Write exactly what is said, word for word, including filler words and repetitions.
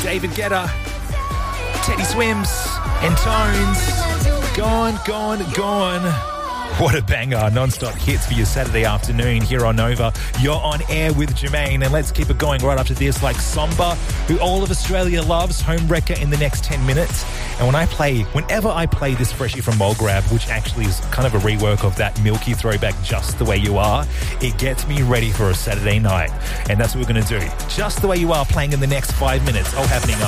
David Guetta, Teddy Swims, and Tones. Gone, gone, gone. What a banger. Non-stop hits for your Saturday afternoon here on Nova. You're on air with Jermaine, and let's keep it going right after this, like Somba, who all of Australia loves, home wrecker in the next ten minutes. And when I play, whenever I play this freshie from Mulgrab, which actually is kind of a rework of that Milky throwback, Just the Way You Are, it gets me ready for a Saturday night. And that's what we're going to do. Just the Way You Are, playing in the next five minutes, all happening